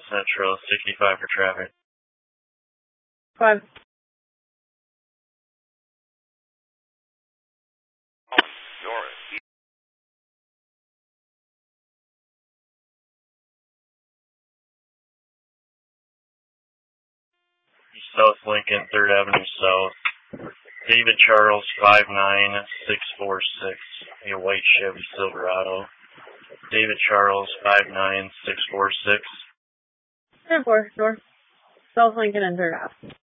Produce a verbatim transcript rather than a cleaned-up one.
Central, sixty-five for traffic. Five. South Lincoln, third Avenue South. David Charles, five nine six four six, a white Chevy Silverado. David Charles, five nine six four six. ten four, north. South Lincoln and third Ave.